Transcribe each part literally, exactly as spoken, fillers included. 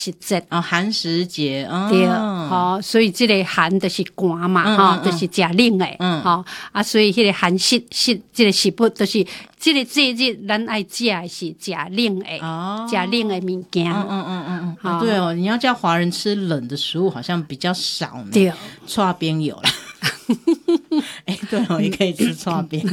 食节哦，寒食节哦， 对，吼、哦，所以这个寒就是寒嘛，吼、 嗯嗯嗯， 就是食冷诶，嗯，吼、哦，啊，所以迄个寒食食这个食物就是这个节日，咱爱食的是食冷诶，哦，食冷诶物件， 嗯嗯嗯嗯嗯、哦，对哦，你要叫华人吃冷的食物好像比较少呢，对，剉冰有啦，哎、欸，对哦，也可以吃剉冰。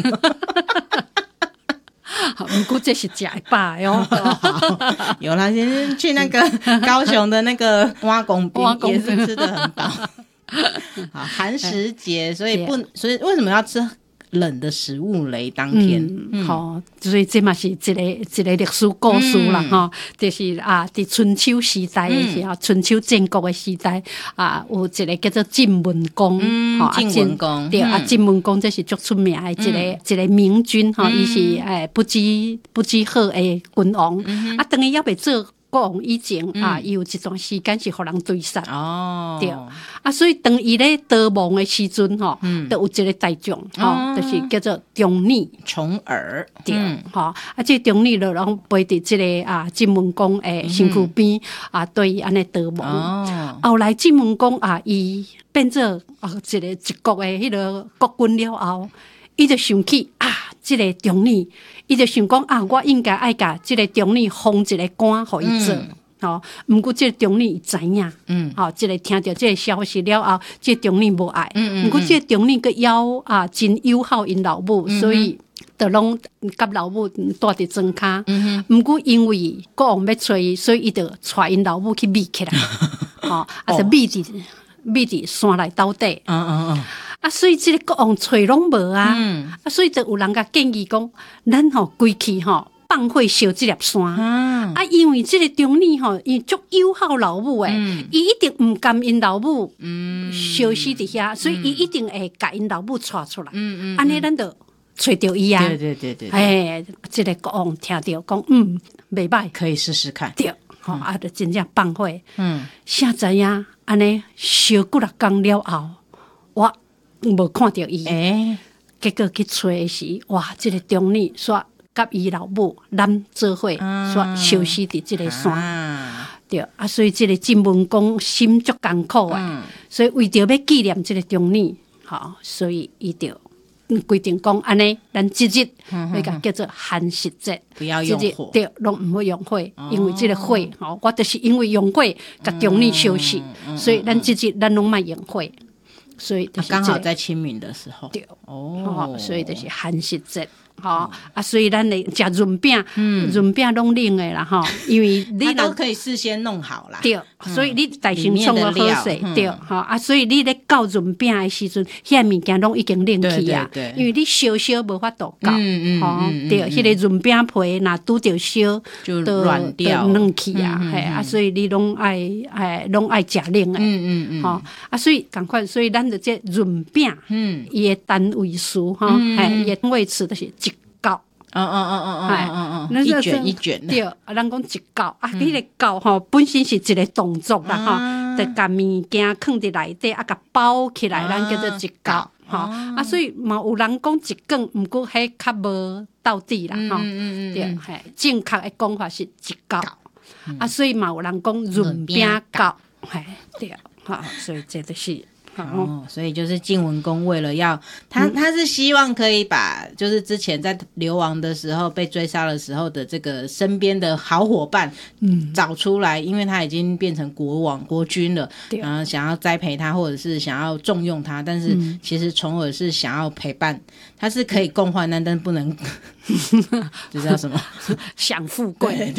不过这是假吧哟， 有啦，今天去那个高雄的那个挖公冰也是吃得很饱。好，寒食节，所以不，所以为什么要吃冷的食物嘞？当天， 嗯，好、嗯哦，所以这嘛是一个一个历史故事啦，哈、嗯，就是啊，在春秋时代的时候，嗯、春秋战国的时代啊，有一个叫做晋文公， 嗯，哦、晋文公， 对、嗯、啊，晋文公这是足出名的一个、嗯、一个明君，哈、哦，伊、嗯、是诶不知不知好的君王，嗯、啊，等于要被做。国王以前、嗯、啊，伊有一段时间是互人追杀，哦，对，啊，所以当伊咧逃亡的时阵吼，嗯，都有一个大将，吼、哦，就是叫做重耳， 重耳， 对，吼、嗯，啊，这重耳就拢陪伫这个啊晋文公诶身躯边、嗯、啊，对伊安尼逃亡，哦，后来晋文公啊，伊变做啊一个一国诶迄个国君了后，伊就想起啊，这个重耳。伊就想讲啊，我应该爱甲即个重耳封一个官，互伊做。吼、嗯，毋过即个重耳伊知影，嗯，吼、哦，即、這个听到即个消息了后，即、這個重耳无爱，嗯嗯，毋过即个重耳佮邀啊真友好因老母，嗯、所以就拢甲老母住伫庄骹。嗯毋过因为国王要找伊，所以伊就带因老母去密起来，吼、哦，啊是密伫密伫山内斗底。嗯嗯嗯。啊，所以即个国王找拢无啊，嗯、啊，所以就有人甲建议讲，咱吼规去吼放火烧即粒山，嗯、啊，因为即个重耳吼，伊足友好老母诶，伊、嗯、一定毋甘因老母烧死伫遐，嗯、所以伊一定会甲因老母带出来，嗯嗯，安尼咱就找着伊啊， 对对对对， 哎，即、這个国王听到讲，嗯，袂歹， 可以试试看， 对，吼、嗯，啊，就真正放火，嗯，啥知影安尼烧几六工了後，我。无看到伊，欸、結果去找的時，哇！即、這個重耳煞甲伊老母攬做伙，煞燒死伫即個山，啊對啊，所以即個晉文公心足艱苦誒，嗯、所以為着要紀念即個重耳，吼，所以伊就規定講安尼，咱即日要甲叫做寒食節， 不要用火， 對，攏毋好用火，哦、因為即個火，吼，我就是因為用火甲重耳燒死，嗯、所以咱即日咱攏莫用火。所以就是剛、啊、好在清明的時候， 對哦，所以就是寒食節，吼、嗯、啊，所以咱嚟食潤餅，潤餅攏冷的啦，吼，因為你都可以事先弄好啦， 對，嗯、所以你大先創個好勢，嗯、對，吼啊，所以你咧搞潤餅的時陣，遐物件攏已經冷去啊，對對對，因為你燒燒無法度搞，嗯嗯嗯，對，迄、那個潤餅皮若拄着燒就軟掉， 冷去啊，係、嗯嗯、啊，所以你攏愛誒攏愛食冷的，嗯嗯嗯，吼啊，所以趕快，所以咱就這潤餅，嗯，伊個單位數，吼，係伊個位置就是一角。 嗯嗯嗯嗯嗯嗯嗯，一卷一卷對，啊，咱講一角啊，迄個角吼本身是一個動作啦，吼，就甲物件放佇內底，啊，甲包起來，咱叫做一角，吼，啊，所以嘛有人講一卷，毋過迄較無到底啦，吼，對，係正確的講法是一角，啊，所以嘛有人講潤餅角，係對，好，所以這就是。 哦，所以就是晉文公為了要他，嗯、他是希望可以把就是之前在流亡的時候被追殺的時候的這個身邊的好夥伴，嗯，找出來，因為他已經變成國王國君了，對，然後想要栽培他，或者是想要重用他，但是其實重耳是想要陪伴，他是可以共患難，但不能，這叫什麼？ 享富貴。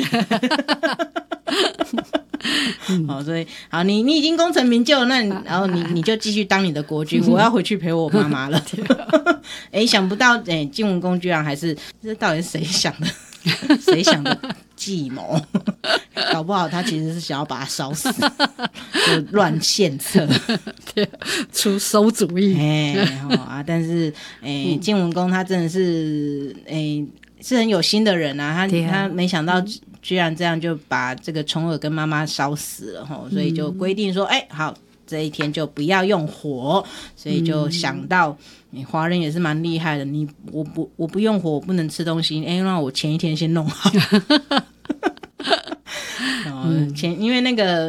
嗯、好，所以好，你你已經功成名就，那你然後你你就繼續當你的國君，我要回去陪我媽媽了。哎，想不到，哎，晉文公居然還是，這到底是誰想的？誰想的計謀？搞不好他其實是想要把他燒死，就亂獻策， 出餿主意。 哎，好啊，但是哎，晉文公他真的是哎是很有心的人啊，他他沒想到。居然這樣就把這個重耳跟媽媽燒死了，所以就規定說，哎、嗯欸，好，這一天就不要用火，所以就想到，你華人也是蠻厲害的，你我不我不用火，我不能吃東西，哎、欸，那我前一天先弄好。哦， 前因为那个